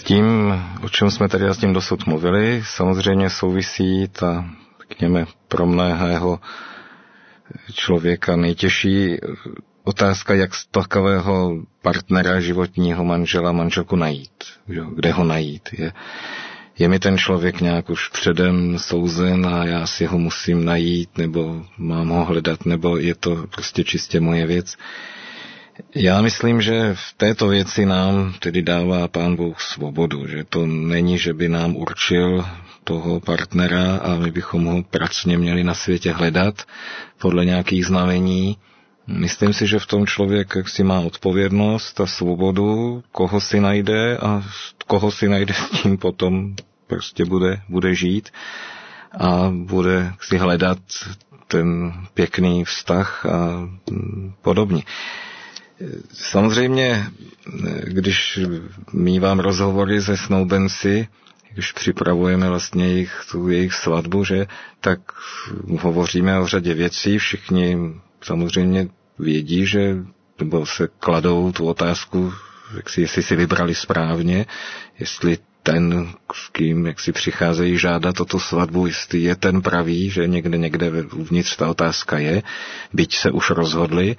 tím, o čem jsme tady s tím dosud mluvili, samozřejmě souvisí ta, řekněme, pro mnohého člověka nejtěžší otázka, jak z takového partnera, životního manžela, manželku najít. Kde ho najít? Je mi ten člověk nějak už předem souzen a já si ho musím najít, nebo mám ho hledat, nebo je to prostě čistě moje věc. Já myslím, že v této věci nám tedy dává Pán Bůh svobodu, že to není, že by nám určil toho partnera a my bychom ho pracně měli na světě hledat podle nějakých znamení. Myslím si, že v tom člověk jaksi má odpovědnost a svobodu, koho si najde a koho si najde, s tím potom prostě bude žít a bude si hledat ten pěkný vztah a podobně. Samozřejmě, když mívám rozhovory se snoubenci, když připravujeme vlastně jejich svatbu, že, tak hovoříme o řadě věcí, všichni samozřejmě vědí, že nebo se kladou tu otázku, jestli si vybrali správně, jestli ten, s kým jak si přicházejí žádat o tu svatbu, jestli je ten pravý, že někde uvnitř ta otázka je, byť se už rozhodli,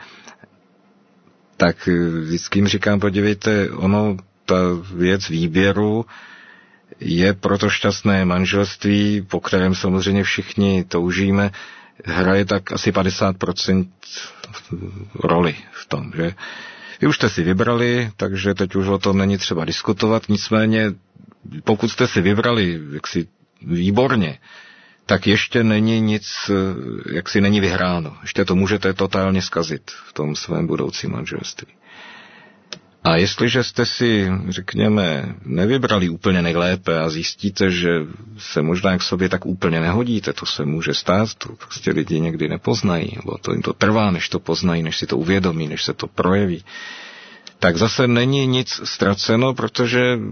tak vždycky jim říkám, podívejte, ta věc výběru je proto šťastné manželství, po kterém samozřejmě všichni toužíme, hraje tak asi 50% roli v tom, že vy už jste si vybrali, takže teď už o tom není třeba diskutovat, nicméně pokud jste si vybrali jaksi výborně, tak ještě není nic, jaksi není vyhráno. Ještě to můžete totálně zkazit v tom svém budoucím manželství. A jestliže jste si, řekněme, nevybrali úplně nejlépe a zjistíte, že se možná k sobě tak úplně nehodíte, to se může stát, to prostě lidi někdy nepoznají, nebo to jim to trvá, než to poznají, než si to uvědomí, než se to projeví, tak zase není nic ztraceno, protože